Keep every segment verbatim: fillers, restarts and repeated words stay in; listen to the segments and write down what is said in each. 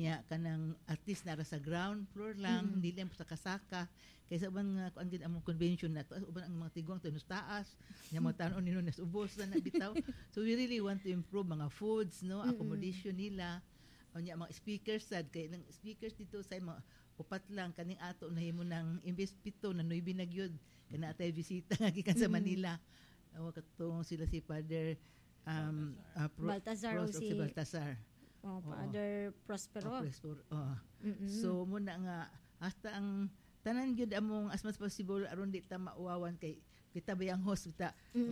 Unya kanang at least nara sa ground floor lang, mm-hmm. dili lang sa kasaka. Kaysa uban nga kung ang among convention na to, uban ang mga tigwang tunos taas, nya mga tanon nino nas ubos na bitaw. So we really want to improve mga foods, no, accommodation mm-hmm. nila. Unya mga speakers sad kay nang speakers dito sa mga upat lang kaning ato nahimo ng imbes pito na nuibi na gyud kana atay bisita nga gikan sa Manila. Awa katong sila si Father um uh, Pro, Baltazar Pro, si si Baltazar. Oh, Father Prospero. Oh, Prospero. Oh. So muna nga hasta ang tanan gyud among as much possible aron di ta mauwawan kay kita bayang host kita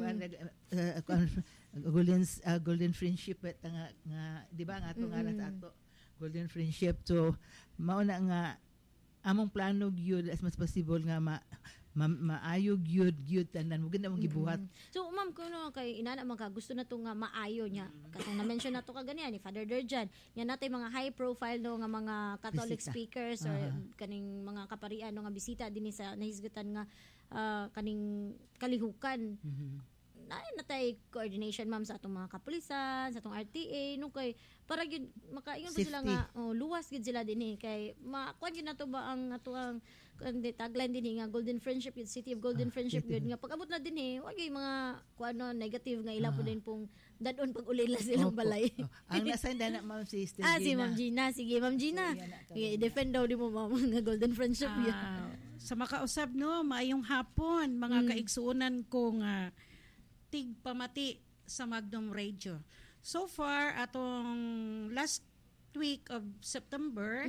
uh, golden uh, golden friendship at nga, nga di ba nga ato nga sa ato golden friendship. So mao na nga among plano gyud as much possible nga ma, ma maayo gyud gyud tanan mo ganda mong gibuhat. Mm-hmm. So ma'am kuno kay inana man ka gusto na to nga maayo nya katong na-mention nato kaganiya ni Father Derjan nya natay mga high profile no nga mga Catholic bisita. Speakers or uh-huh. kaning mga kaparian no nga bisita dinhi sa nahisgutan nga uh, kaning kalihukan. Mm-hmm. Na natay coordination ma'am sa atong mga kapulisan, sa atong R T A no kay para gyud makaingon pa sila nga oh, luwas gyud sila dinhi kay makuan gyud nato ba ang ato ang kundi tagline dinhi nga Golden Friendship yun, City of Golden ah, Friendship gyud nga pag-abot na dinhi wa gyud mga kuano negative nga ila ah. po din pong dadon pag ulila silang Opo. Balay. Oh. Ang nasanda na ma'am si Sister Ah si Ma'am Gina, sige Ma'am Gina. So, i-defend daw di mo ma'am nga Golden Friendship ah, yun. Sa makausab no, maayong hapon mga hmm. kaigsuonan kong uh, tig pamati sa Magnum Radio. So far, atong last week of September,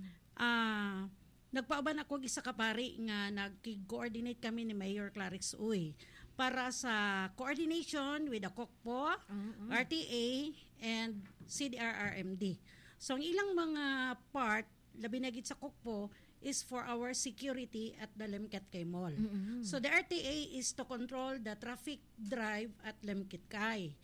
uh, nagpauban ako isa kapari nga nag-coordinate kami ni Mayor Clarix Uy para sa coordination with the C O C P O, uh-huh. R T A, and C D R R M D. So, ang ilang mga part, labi na gid sa C O C P O, is for our security at the Lemketkay Mall. Mm-hmm. So the R T A is to control the traffic drive at Lemketkay.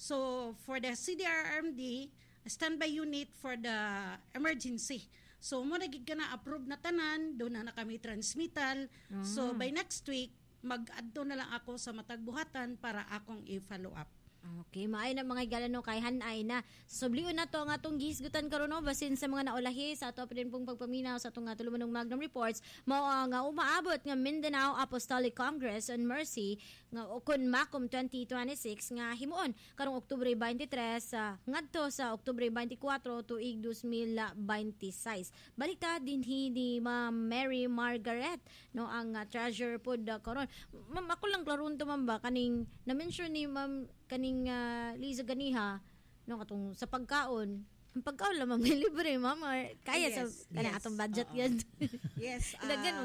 So for the C D R R M D, a standby unit for the emergency. So mo nagig ka na approve na tanan, doon na na kami transmittal. Uh-huh. So by next week, mag-adto na lang ako sa matagbuhatan para akong i-follow up. Okay, maay na mga galano kay hanay na. Sublion na to nga atong gisgutan karon no basin sa mga naulahi sa ato pa din pong pagpaminaw sa atong nga tulumanong Magnum reports mao nga umaabot nga Mindanao Apostolic Congress on Mercy nga ukon Macom twenty twenty-six nga himuon karong Oktubre twenty-three sa uh, ngadto sa Oktubre twenty-four tuig two thousand twenty-six. Balik ta dinhi ni Ma'am Mary Margaret no ang uh, treasurer pod uh, karon. Ma'am ako lang klaron to ma'am ba kaning na-mention ni Ma'am kaning uh, Liza Ganiha no katong sa pagkaon ang pagkaon lamang may libre mama kaya yes, sa kana yes, atong budget uh-oh. Yan yes uh,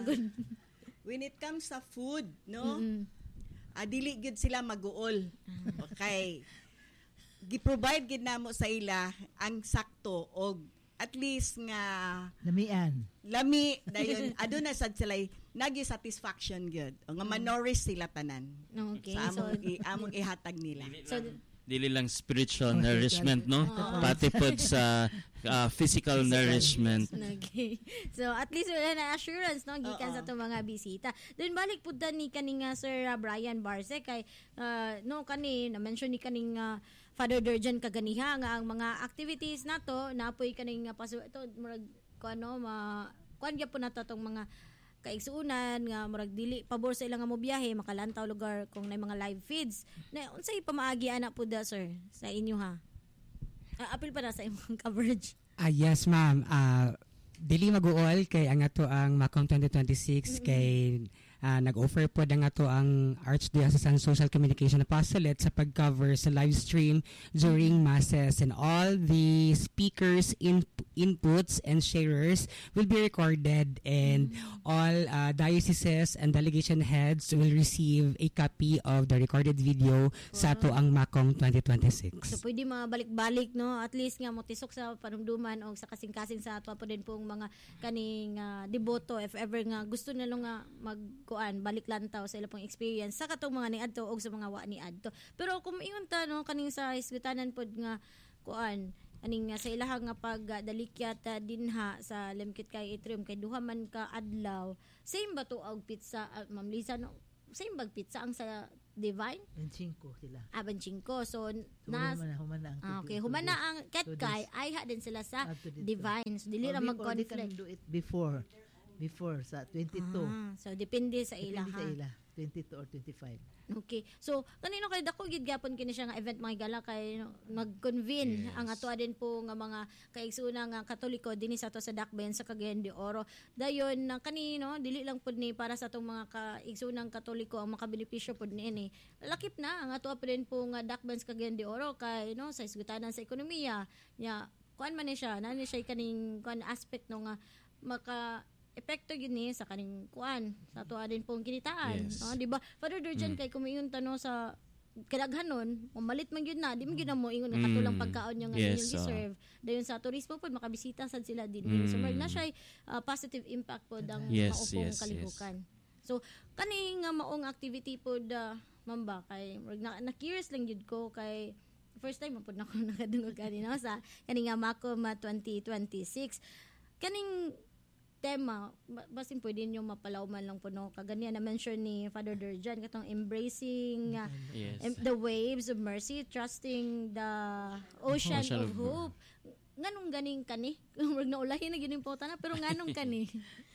when it comes sa food no mm-hmm. uh, dili gid sila mag-uol okay gi-provide gid namo sa ila ang sakto og at least nga lamian lami dayon aduna sad sila nagi satisfaction gyud nga manorish sila tanan okay sa among so, i, among ihatag nila so dili lang spiritual nourishment no oh. pati pod sa uh, physical nourishment. Okay. So at least wala na assurance no gikan sa to mga bisita. Then balik pud ni kaning uh, Sir uh, Brian Barce kay uh, no kani na mention ni kaning uh, Father Derjan kaganiha nga ang mga activities nato napoy kaning uh, paso ito murag kuno ma kuan gyapon nato tong mga kaigsuunan nga murag dili pabor sa ilang nga mo biyahe makalantaw lugar kung nay mga live feeds na unsay pamaagi ana pud da sir sa inyo ha uh, apil pa na sa imong coverage ah yes ma'am uh, dili mag-uol kay ang ato ang Macom twenty twenty-six mm-hmm. kay uh, nag-offer po ang ato ang Archdiocesan Social Communication Apostolate sa pag-cover sa live stream during masses and all the speakers in inputs and sharers will be recorded and mm-hmm. all uh, dioceses and delegation heads will receive a copy of the recorded video wow. sa ato ang Macom twenty twenty-six. So pwede mga balik-balik no at least nga motisok sa panumduman o sa kasing-kasing sa ato po din pong mga kaning uh, deboto if ever nga gusto nila nga magkuan balik lantaw sa ilang pong experience sa katong mga niadto o sa mga wa niadto. Pero kung ingon ta no kaning sa isgutanan pod nga kuan aning uh, sa ilahang nga pagdalikyat uh, dinha sa Lemketkay Atrium kay duha man ka adlaw same ba to og pizza uh, Ma'am Liza no same bag pizza ang sa Divine? Benchingko sila. Ah, Benchingko. So, So, nas, humana, humana ang ah, two okay, days, humana two ang days. Ketkay, ay ha din sila sa Up to dito. Divine. So, dili Or ra di- or they can mag-conflict. do it before. Before, sa twenty-two. Ah, so, depende sa ila Depende ha. sa ila. twenty-two or twenty-five. Okay. So, kanino kay dako gid gyapon kini siya nga event mga gala kay no, mag-convene Yes. ang ato din po nga mga kaigsuuna nga Katoliko dinhi sa ato sa Dakbayan sa Cagayan de Oro. Dayon na kanino dili lang pud ni para sa atong mga kaigsuunang Katoliko ang makabenepisyo pud niini. Lakip na ang ato pa din po nga Dakbayan sa Cagayan de Oro kay no sa isgutanan sa ekonomiya nya kuan man ni siya nani siya kaning kuan aspect no nga maka epekto gyud ni sa kaning kuan sa ato din pong kinitaan Yes. no di ba Father Durjan Mm. kay kumingon tano sa kadaghanon mamalit man gyud na di man gyud na mo ingon nga Mm. katulang pagkaon nyo nga Yes, inyong oo. deserve dayon sa turismo pod makabisita sad sila din Mm. so mag na siya uh, positive impact pod ang Yes, maupong yes, kalihukan so kani nga maong activity pod uh, mamba kay murag na, na curious lang gyud ko kay first time mapod na ko nakadungog kani no sa kani nga Macom uh, twenty twenty-six kaning tema ba- basin pwede nyo mapalawman lang po no kaganyan na mention ni Father Durjan katong embracing uh, Yes. em- the waves of mercy trusting the ocean, Ocean of, of hope nganong ganing kani murag na ulahi na gining po na pero nganong kani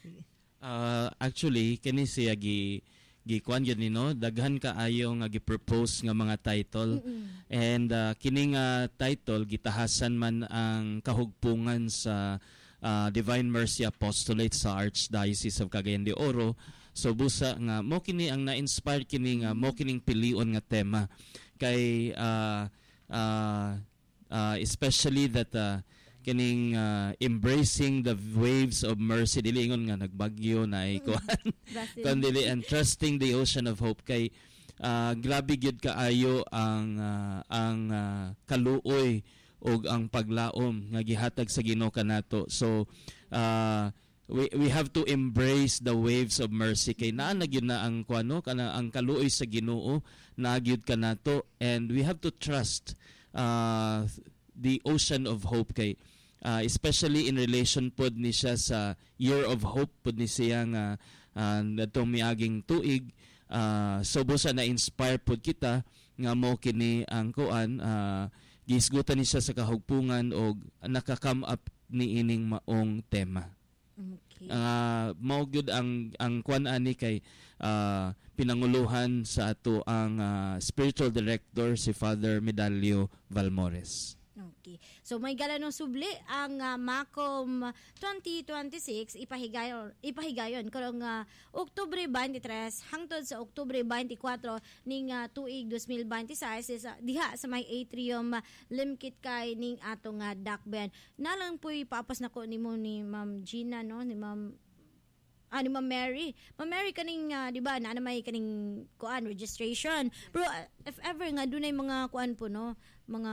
Uh, actually, kini siya gi gikuan gyud ni no daghan kaayo nga gi-propose nga mga title and uh, kini nga title gitahasan man ang kahugpungan sa uh, Divine Mercy Apostolate sa Archdiocese of Cagayan de Oro. So busa nga mo kini ang na-inspire kini nga mo kining pilion nga tema kay uh, uh, uh, especially that uh, kining uh, embracing the waves of mercy dili ingon nga nagbagyo na ikuan Basin. kundi and trusting the ocean of hope kay uh, grabe gyud kaayo ang uh, ang uh, kaluoy og ang paglaom nga gihatag sa Ginoo kanato so uh, we we have to embrace the waves of mercy kay naa na gyud na ang kuano kana ang kaluoy sa Ginoo naa gyud kanato and we have to trust uh, the ocean of hope kay uh, especially in relation pod ni siya sa year of hope pod ni siya nga uh, natong miaging tuig uh, so busa na inspire pod kita nga mo kini ang kuan uh, gisgutan ni siya sa kahugpungan og naka-come up ni ining maong tema okay uh, mao gyud ang ang kuan ani kay uh, pinanguluhan sa ato ang uh, spiritual director si Father Medalio Valmores. Okay. So may galanong subli ang uh, Macom twenty twenty-six ipahigayon ipahigayon karong uh, Oktubre twenty-tres hangtod sa Oktubre twenty-four ning uh, tuig twenty twenty-six sa diha sa may atrium uh, limkit kay ning atong uh, Dakbayan. Nalang po'y papas nako nimo ni Ma'am Gina no ni Ma'am Ah, ni Ma'am Mary. Ma'am Mary kaning uh, di ba na may kaning kuan registration. Pero uh, if ever nga dunay mga kuan po no, mga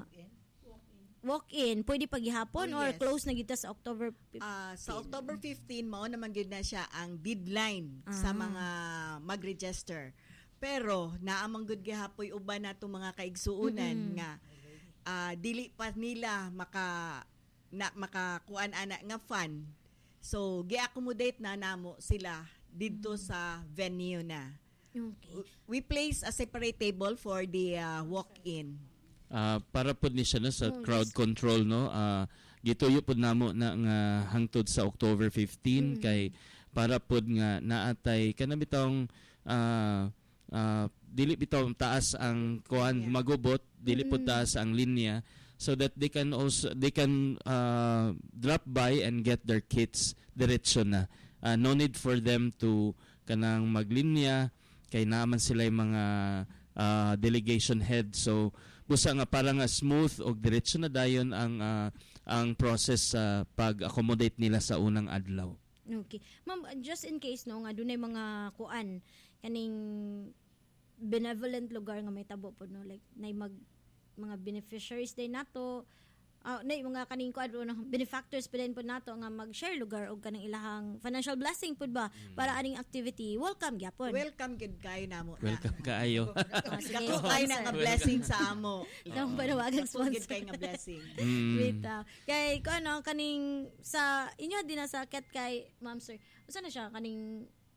walk-in, pwede paghihapon Oh, or yes. close na kita sa October fifteenth. Ah, sa October fifteenth mao naman gyud na siya ang deadline sa Ah. mga mag-register. Pero naamang gud gihapoy uban nato mga kaigsuunan Mm-mm. nga ah, dili pa nila maka na makakuan ana nga fund. So gi-accommodate na namo sila didto sa venue na. Okay. We place a separate table for the ah, walk-in. Ah, para pod ni siya no, sa Oh, crowd yes. control no uh, gituyo pod namo na nga hangtod sa October fifteenth Mm. kay para pod nga naatay kana bitong ah, ah, dili bitaw taas ang kuan Linya. magubot dili pod Mm. taas ang linya so that they can also they can uh, drop by and get their kits diretso na. Ah, no need for them to kanang maglinya kay naman sila yung mga ah, delegation head so busa nga para nga smooth og diretso na dayon ang ah, ang process sa pag-accommodate nila sa unang adlaw. Okay. Ma'am, just in case no nga dunay mga kuan kaning benevolent lugar nga may tabo po no like nay mag mga beneficiaries day nato uh, nay mga kaning kuan no benefactors pa din po nato nga mag-share lugar og kanang ilahang financial blessing pud ba para aning activity welcome gyapon. Welcome gid kayo namo na. Welcome kaayo. Ah, sige, Kato kayo na sponsor. nga blessing sa amo. Nang panawagang Kato gid sponsor. kayo nga blessing. Mm. Wait, ah. Kay ko ano kaning sa inyo din na sa ket kay Ma'am Sir. Usa na siya kaning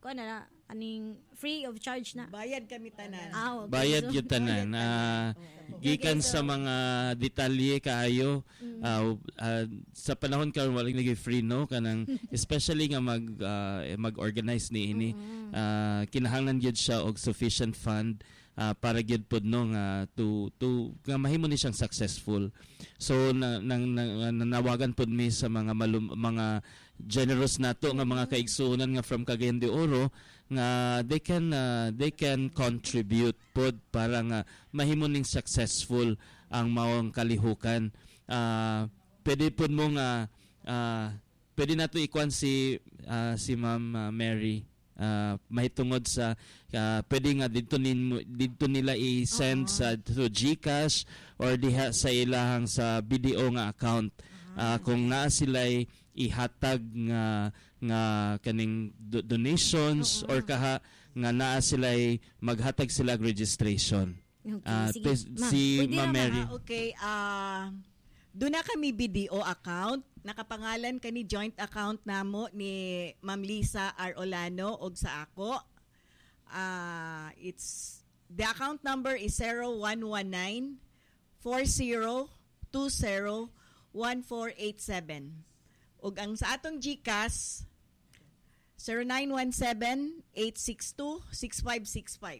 ko na aning free of charge na. Bayad kami tanan. Ah, okay. Bayad So, gyud tanan. Ah, gikan sa mga detalye kaayo ah, ah, sa panahon karon wala nagay free no kanang especially nga mag ah, mag-organize ni ini ah, kinahanglan gyud siya og sufficient fund ah, para gyud pod no nga to to nga mahimo ni siyang successful. So na, nang, nang, nanawagan pod mi sa mga malum, mga generous nato nga mga kaigsuonan nga from Cagayan de Oro nga they can uh, they can contribute pod para nga mahimo ning successful ang maong kalihukan. Uh, pwede pod mo nga uh, pwede nato ikuan si uh, si Ma'am uh, Mary uh, mahitungod sa uh, pwede nga dito nin, dito nila i-send uh-huh. sa to GCash or diha sa ilahang sa B D O nga account uh, kung naa sila'y ihatag nga nga kaning do- donations uh-huh. or kaha nga naa sila'y maghatag sila og registration. Okay, Uh, sige. tes- Ma'am, si pwede Ma'am na, Mary. Ah, okay, ah doon na kami B D O account. Nakapangalan kani joint account namo ni Ma'am Lisa R. Olano og sa ako. Ah, it's the account number is zero one one nine four zero two zero one four eight seven. Ug ang sa atong GCash zero nine one seven eight six two six five six five.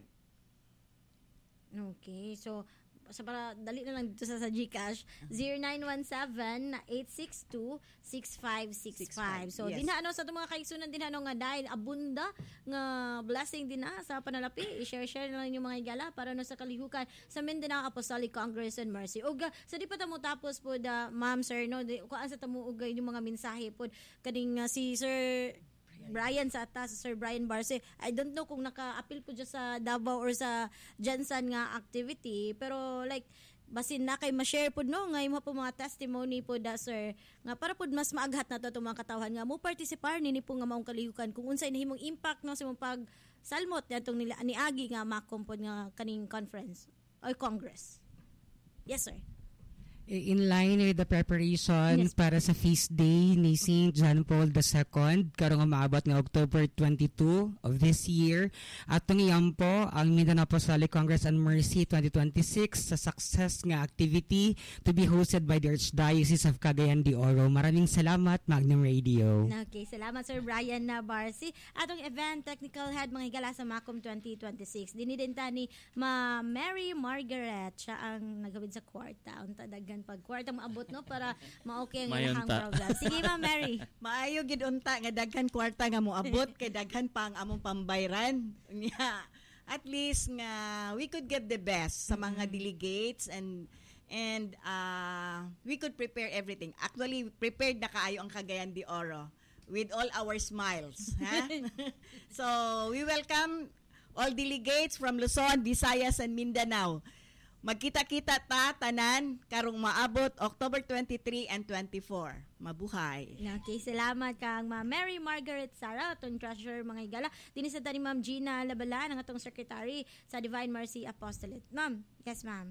Okay, so sa para dali na lang dito sa, sa GCash zero nine one seven eight six two six five six five. So Yes. dinha ano sa itong mga kaigsunan dinha ano nga dahil abunda nga blessing din na sa panalapi i-share-share na lang yung mga igala para no sa kalihukan sa Mindanao Apostolic Congress and Mercy. Og uh, sa di pa tamo tapos po da ma'am sir no di, kuan sa tamo og yung mga mensahe po kaning uh, si Sir Brian sa atas, Sir Brian Barce. I don't know kung naka-appeal po dyan sa Davao or sa Jansan nga activity. Pero like, basin na kay ma-share po no, ngay mo po mga testimony po da, sir. Nga para po mas maaghat na to itong mga katawhan nga mo participar nini po nga maong kalihukan. Kung unsay nahimong impact no sa mong pag salmot natong nila ni Agi nga makompod nga kaning conference or congress. Yes, sir. In line with the preparation Yes. para sa feast day ni Saint John Paul the Second, karong umaabot nga October twenty-two of this year. Atong iyang po ang Mindanao Apostolic Congress and Mercy twenty twenty-six sa success nga activity to be hosted by the Archdiocese of Cagayan de Oro. Maraming salamat, Magnum Radio. Okay, salamat Sir Brian na Barsi. Atong event technical head mga higala sa Macom twenty twenty-six. Dinidenta ni Ma Mary Margaret. Siya ang nagawid sa kwarta. Unta daghan pag kwarta maabot no para ma-okay ang Mayon ilang ta. program. Sige Ma Mary. Maayo gid unta nga daghan kwarta nga moabot kay daghan pa ang among pambayran. Nya, at least nga we could get the best sa mga delegates and and uh, we could prepare everything. Actually, prepared na kaayo ang Cagayan de Oro with all our smiles. Ha? So, we welcome all delegates from Luzon, Visayas, and Mindanao. Magkita-kita ta tanan karong maabot October twenty-three and twenty-four. Mabuhay. Okay, salamat kang Ma Mary Margaret Sara, atong treasurer mga higala. Dinhi sa tani Ma'am Gina Labala, ang atong secretary sa Divine Mercy Apostolate. Ma'am, yes ma'am.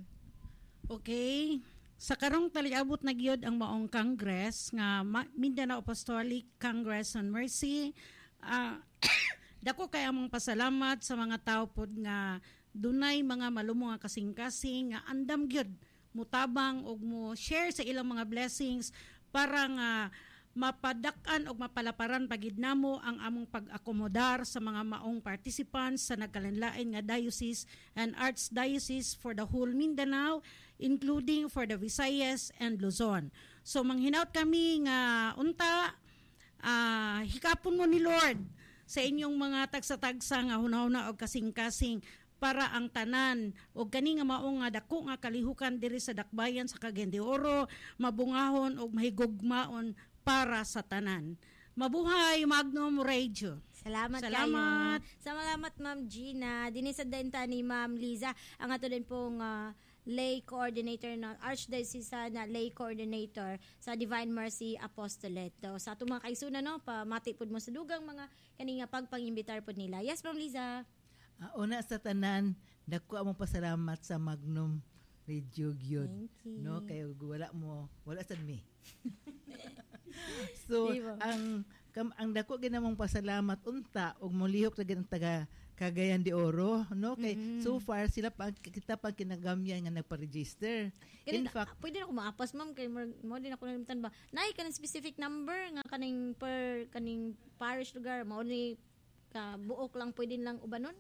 Okay. Sa karong taliabot na gyud ang maong Congress nga Ma- Mindanao Apostolic Congress on Mercy. Ah, dako kay among pasalamat sa mga tao pod nga dunay mga malumo nga kasing-kasing nga andam gyud mutabang og mo share sa ilang mga blessings para nga mapadak-an og mapalaparan pagid namo ang among pag-akomodar sa mga maong participants sa nagkalanlain nga diocese and archdiocese for the whole Mindanao, including for the Visayas and Luzon. So manghinaut kami nga unta uh, hikapon mo ni Lord sa inyong mga tagsa-tagsa nga hunahuna og kasing-kasing para ang tanan o kani nga mao nga dako nga kalihukan diri sa dakbayan sa Cagayan de Oro mabungahon og mahigugmaon para sa tanan. Mabuhay Magnum Radio. Salamat, Salamat. kayo. Salamat Ma'am Gina. Dinhi sa denta ni Ma'am Liza, ang ato din pong uh, lay coordinator ng Archdiocese na lay coordinator sa Divine Mercy Apostolate. So, sa ato mga kaisunan no, pamati pud mo sa dugang mga kaninga pagpangimbitar pud nila. Yes, Ma'am Liza. Uh, una sa tanan, dako among pasalamat sa Magnum Radio gyud. Thank you. No, kay wala mo, wala sad mi. So, Diba? ang kam ang dako ginamong pasalamat unta og molihok ra gid ang taga Cagayan de Oro, no? Kay Mm-mm. so far sila pa kita pa kinagamyan nga nagpa-register. In Kani, fact, pwede na ko maapas ma'am kay mo mo din ako nalimutan ba. Nay kanang specific number nga kaning per kaning parish lugar mao ni ka buok lang pwede lang ubanon.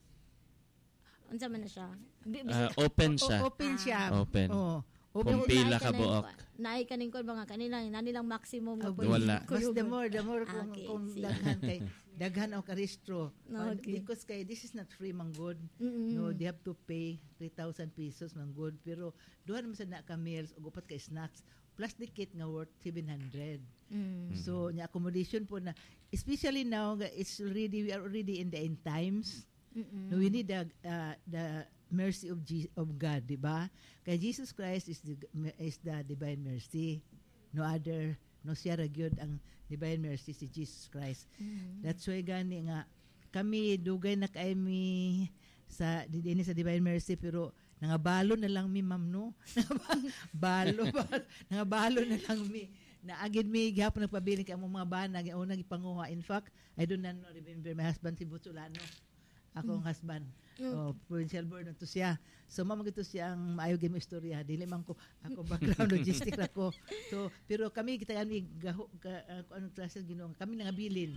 Unsa man na siya? Bi- Ah, bisag- open o- siya. open siya. Open. Oh. Kung Open. pila naay ka kanang- buok. Naay kaning kon mga kanila nani lang maximum nga Oh, pwede. Wala. Mas the more, the more kung, Okay, kung sige. daghan kay daghan o karistro. Okay. Because kay this is not free man good. Mm-mm. No, they have to pay three thousand pesos man good. Pero duha naman sa na ka meals o upat ka snacks plus the kit nga worth seven hundred. Mm. So, nya accommodation po na, especially now, nga, it's already, we are already in the end times. Mm-mm. No, we need the, uh, the mercy of Je- of God, di ba? Kaya Jesus Christ is the, is the divine mercy. No other, no siya ra gyud ang divine mercy si Jesus Christ. Mm. That's why gani nga, kami dugay na kay mi sa dinhi sa divine mercy pero nangabalo na lang mi ma'am no. balo, balo nangabalo na lang mi. Naagid mi gihapon nagpabiling kay among mga bana nga unang ipanguha. In fact, I do not know, remember my husband si Butsulano. Akong husband. Mm. Oh, provincial board to siya. So mama gito siya ang maayo gyud mo istorya. Dili man ko ako background logistic ra ko. So pero kami kita kami gaho ka, uh, anong klase Ginoo kami nangabilin.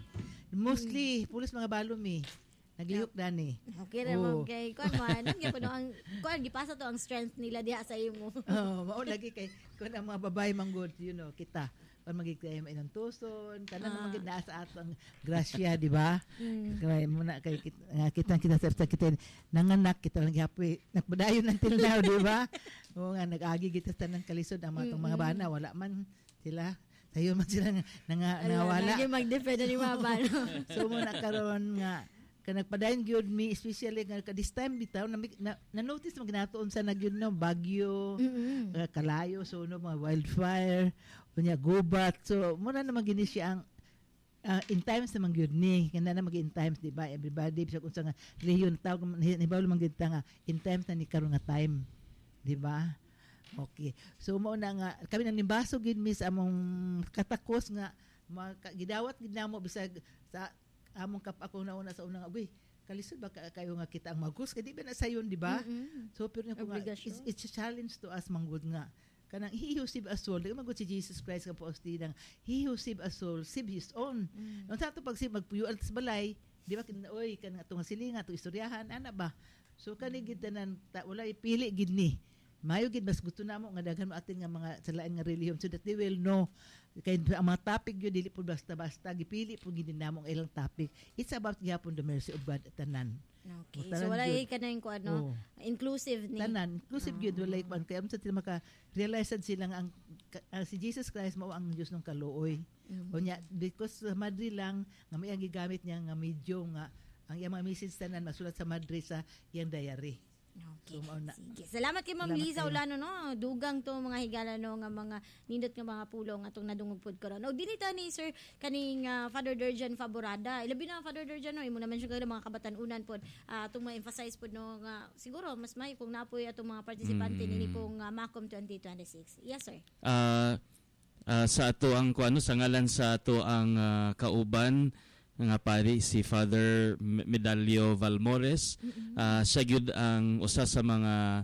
Mostly pulis mga balomi. Naglihok dani. Okay ra Oh. ma'am kay kon man nagya ko no ang kon gipasa to ang strength nila diha sa imo. Oh, mao lagi kay kun ang mga babae manggod, you know, kita kon magigtay mo inang tuson, kana Ah. naman gid naa sa atong grasya, di ba? Mm. Kaya muna kay kita nga kita kita sa kita nanganak kita lang gihapoy nagpadayon until now, di ba? O nga nag-agi kita sa tanang kalisod ang mga, tong mga bana wala man sila sayo man sila nga nga- nangawala. Lagi mag-defend ni mga balo. So mo nakaroon nga ka nagpadayon gyud mi especially nga ka this time bitaw na, na, na notice mo ginatuon sa nagyud no bagyo Mm-mm. uh, kalayo so no mga wildfire unya gubat so muna naman gini siya ang uh, in times naman gyud ni kana na mag in times di ba everybody bisag unsa nga rehiyon tawag hibaw man gyud ta nga in times na ni karon nga time di ba okay so mao na nga kami nang nimbaso gyud mi sa among katakos nga mga gidawat gid namo bisag sa among kap ako na una sa unang uy kalisod ba ka- kayo nga kita ang magus kay di ba na sayon di ba Mm-mm. so pero nga Obligasyon. it's, it's a challenge to us manggod nga kanang he who save a soul di magud si Jesus Christ ka po ostidang he who save a soul save his own Mm. no sa to pag si magpuyo at sa balay di ba kin oy kan atong silinga to istoryahan ana ba so kani gid tanan ta, wala ipili gid ni mayo gid mas gusto namo nga daghan mo atin nga mga sa lain nga relihiyon so that they will know kay ang mga topic yun dili po basta-basta gipili po gid namo ang ilang topic it's about gyapon the mercy of God tanan Okay. O, So tanan wala gyud. ka na yung kung ano, Oh. inclusive ni. tanan inclusive gyud wala ikwan kay amsa sila maka realize sila nga ang ka- ang si Jesus Christ mao ang Dios ng kaluoy Mhm. o nya because sa Madrid lang nga may ang gigamit niya nga medyo nga ang iyang mga message tanan masulat sa Madrid sa iyang diary. Okay. So, mao na. Sige. Salamat kay Ma'am Salamat Liza kayo. Ulano no. Dugang to mga higala no nga mga nindot nga mga pulong atong nadungog pod karon. Og dinita ni Sir kaning ah, Father Durjan Faborada. Ilabi na Father Durjan no imo na mention kada mga kabatan-unan pod ah, atong ma-emphasize pod no nga siguro mas may kung napoy atong mga partisipante Mm. nini pong uh, Macom twenty twenty-six. Yes sir. Ah, ah, sa ato ang kuano sa ngalan sa ato ang ah, kauban nga pari si Father M- Medalio Valmores. Ah, siya gyud ang usa sa mga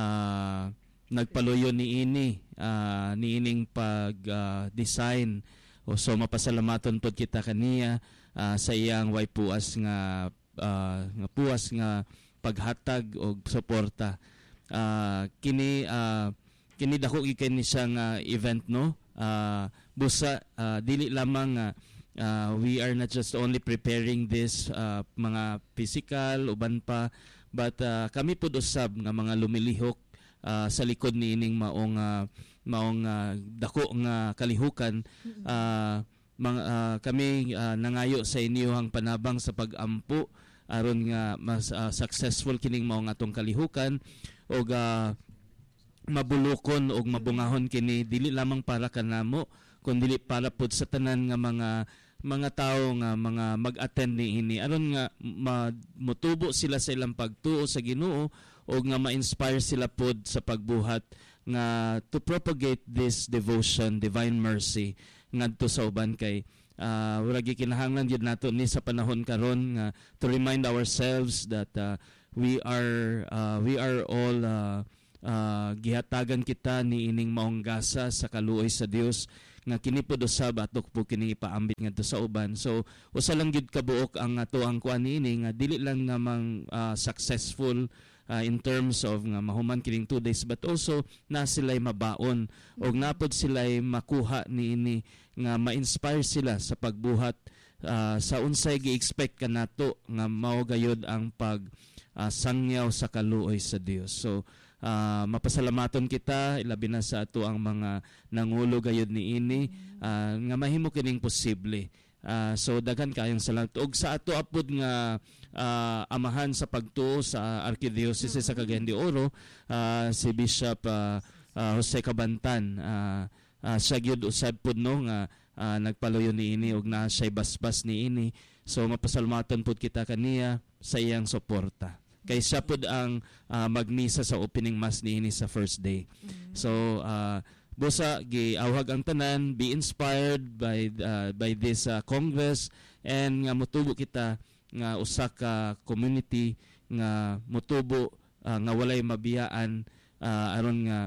ah, nagpaluyo ni ini ah, ni ining pag ah, design o so mapasalamaton pod kita kaniya ah, sa iyang way puas nga ah, nga puas nga paghatag og suporta. Ah, kini ah, kini dako gikay ni siya nga event no Ah, busa ah, dili lamang nga ah, we are not just only preparing this ah, mga physical uban pa but ah, kami pud usab nga mga lumilihok ah, sa likod ni ining maong ah, maong ah, dako nga kalihukan ah, mga, ah, kami ah, nangayo sa inyo ang panabang sa pag-ampo aron nga mas ah, successful kining maong atong kalihukan og ah, mabulokon og mabungahon kini dili lamang para kanamo kundi para pud sa tanan nga mga mga tawo nga mga mag-attend ni ini aron nga ma- motubo sila sa ilang pagtuo sa Ginoo o nga ma-inspire sila pod sa pagbuhat nga to propagate this devotion, divine mercy ngadto sa uban kay uh, wala gikinahanglan gyud nato ni sa panahon karon nga to remind ourselves that uh, we are uh, we are all uh, uh, gihatagan kita ni ining maong gasa sa kaluoy sa Dios nga kini pod usab atok po kini ipaambit ngadto sa uban. So usa lang gyud kabuok ang ato ang kuan niini nga dili lang namang uh, successful uh, in terms of nga mahuman kining two days but also na sila'y mabaon o napod sila'y makuha niini nga ma-inspire sila sa pagbuhat uh, sa unsay gi-expect kanato nga mao gayud ang pag uh, sangyaw sa kaluoy sa Dios. So Uh, mapasalamaton kita ilabi na sa ato ang mga nangulo gayud niini uh, nga mahimo kining posible. Uh, so daghan kayong salamat og sa ato apod nga uh, amahan sa pagtuo sa Archdiocese sa Cagayan de Oro, uh, si Bishop uh, uh, Jose Cabantan. Uh, uh, siya gyud usab pod no nga uh, nagpaluyo niini og na siya basbas niini. So mapasalamaton pod kita kaniya sa iyang suporta. Kay siya pod ang uh, magmisa sa opening mass niini sa first day. Mm-hmm. So uh, busa giawhag ang tanan, be inspired by uh, by this uh, congress and nga motubo kita nga usa ka community nga motubo uh, nga walay mabiyaan uh, aron nga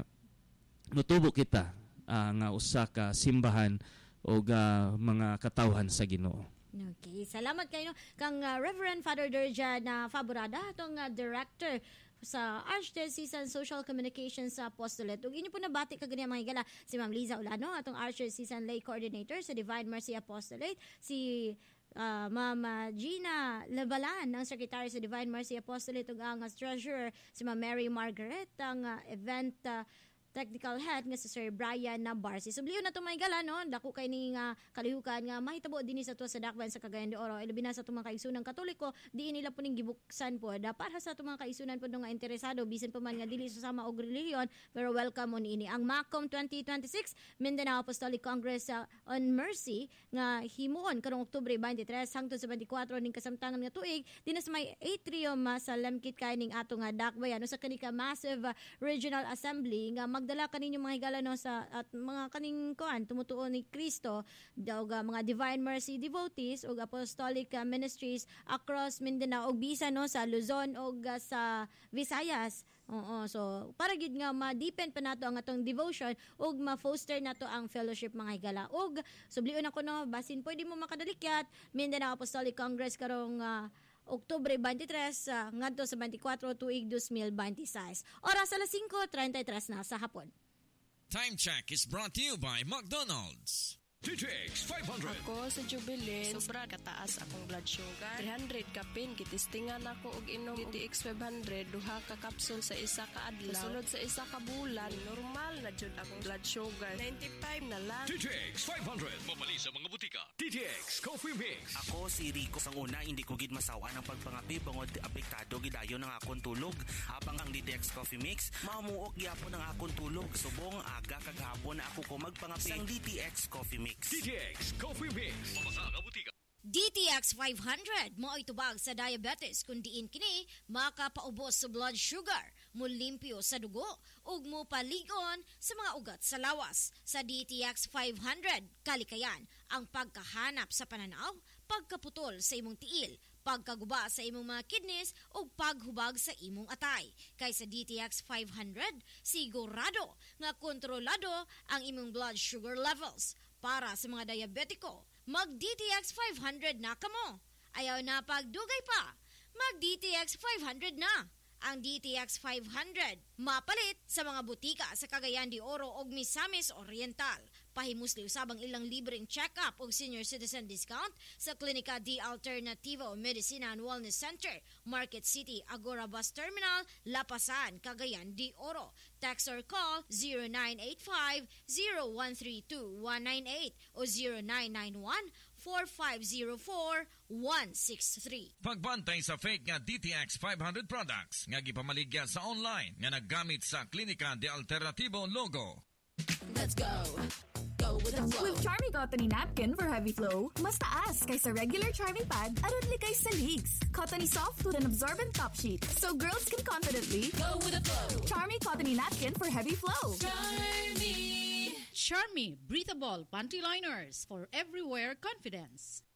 motubo kita uh, nga usa ka simbahan o uh, mga katawhan sa Ginoo. Okay, salamat kayo kang uh, Reverend Father Derjan na uh, Faborada, atong uh, director sa Archdiocesan Social Communications sa Apostolate. Ug inyo po nabati kagani mga higala si Ma'am Liza Ulano, atong Archdiocesan Lay Coordinator sa Divine Mercy Apostolate, si uh, Ma'am Gina Labalan, ang Secretary sa Divine Mercy Apostolate, ug ang uh, Treasurer si Ma'am Mary Margaret, ang uh, event uh, technical head nga si Sir Brian Nabarsi. Subliyo na ito may gala, no? Dako kay ni nga kalihukan nga mahitabo din sa to sa dakban sa Cagayan de Oro. Ilabi na sa itong mga kaigsunan Katoliko, di nila po ning gibuksan po. Da para sa itong mga kaigsunan po nga interesado, bisan pa man nga dili susama og relihiyon, pero welcome mo niini. Ang MACOM twenty twenty-six, Mindanao Apostolic Congress uh, on Mercy, nga himuon karong Oktubre twenty-three hangtod sa twenty-four ning kasamtangan nga tuig, din sa may atrium uh, sa Lamkit kay ning ato nga dakbayan, no, sa kanika massive uh, regional assembly nga magdala kaninyo mga higala no sa at mga kaning kuan tumutuo ni Kristo daw ga mga Divine Mercy devotees ug apostolic uh, ministries across Mindanao ug bisan no sa Luzon ug uh, sa Visayas. Oo, so para gid nga ma-deepen pa nato ang atong devotion ug ma-foster nato ang fellowship mga higala. Ug sublion ako no basin pwede mo makadalikyat Mindanao Apostolic Congress karong uh, Oktubre twenty-three uh, ngadto sa twenty-four tuig twenty twenty-six. Oras alas cinco thirty-three na sa hapon. Time check is brought to you by McDonald's. T T X five hundred. Ako sa Jubilee, sobra kataas akong blood sugar. three hundred kapin, kitistingan ako og inom T T X five hundred, duha ka kapsul sa isa ka adlaw. Sunod sa isa ka bulan, normal na jud akong blood sugar. ninety-five na lang. T T X five hundred. Mabali sa mga butika. T T X Coffee Mix. Ako si Rico. Sang una, hindi ko gid masawa ng pagpangapi bangod apektado gidayo ng akong tulog. Habang ang T T X Coffee Mix, mamuok gyapon ang akong tulog. Subong aga kagahapon na ako ko magpangapi sang D T X Coffee Mix. D T X Coffee Mix. Mabasa nga butika. D T X five hundred mo itubag sa diabetes kun diin kini makapaubos sa blood sugar, mo limpyo sa dugo ug mo paligon sa mga ugat sa lawas. Sa D T X five hundred kalikayan ang pagkahanap sa pananaw, pagkaputol sa imong tiil, pagkaguba sa imong mga kidneys ug paghubag sa imong atay. Kay sa D T X five hundred sigurado nga kontrolado ang imong blood sugar levels. Para sa mga diabetiko, mag-D T X five hundred na kamo. Ayaw na pagdugay pa, mag-D T X five hundred na. Ang D T X five hundred mapalit sa mga butika sa Cagayan de Oro ug Misamis Oriental. Pahimusli usab ang ilang libreng check-up ug senior citizen discount sa Klinika D Alternativo Medicina and Wellness Center, Market City, Agora Bus Terminal, Lapasan, Cagayan de Oro. Text or call zero nine eight five, zero one three two, one nine eight o zero nine nine one, four five zero four, one six three. Pagbantay sa fake nga D T X five hundred products nga gipamaligya sa online nga naggamit sa Klinika de Alternativo logo. Let's go. Go with the flow. With Charmy Cottony Napkin for heavy flow, mas taas kaysa regular Charmy Pad aron likay sa leaks. Cottony soft with an absorbent top sheet, so girls can confidently go with the flow. Charmy Cottony Napkin for heavy flow. Charmy. Charmy Breathable Panty Liners for everywhere confidence.